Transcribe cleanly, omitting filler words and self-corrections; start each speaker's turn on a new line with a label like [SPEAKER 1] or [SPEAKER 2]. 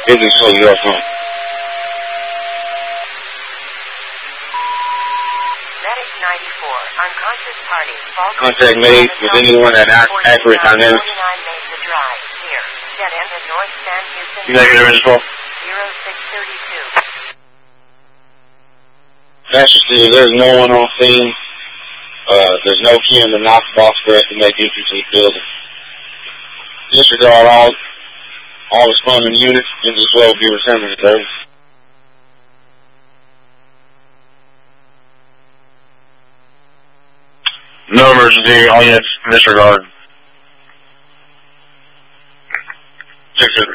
[SPEAKER 1] Business close your phone.
[SPEAKER 2] Medic 94, unconscious party.
[SPEAKER 1] Contact made with anyone at accurate time now.
[SPEAKER 2] 49 Mesa Drive, here. Dead end at North San Houston.
[SPEAKER 1] Negative result.
[SPEAKER 2] 0632.
[SPEAKER 1] Master City, there's no one on scene. There's no key in the knock box for us to make entry to the building. Disregard all responding units and as well be returning to service.
[SPEAKER 3] No emergency, all units disregard. 6-0.